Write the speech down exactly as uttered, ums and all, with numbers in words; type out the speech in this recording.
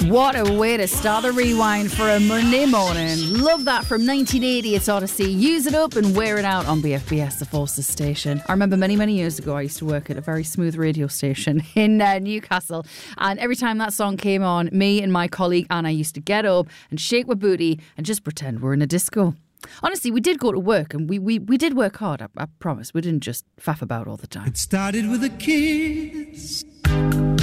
What a way to start the rewind for a Monday morning. Love that from nineteen eighty, it's Odyssey. Use it up and wear it out on B F B S, the Forces station. I remember many, many years ago, I used to work at a very smooth radio station in uh, Newcastle. And every time that song came on, me and my colleague Anna used to get up and shake our booty and just pretend we're in a disco. Honestly, we did go to work and we, we, we did work hard, I, I promise. We didn't just faff about all the time. It started with a kiss.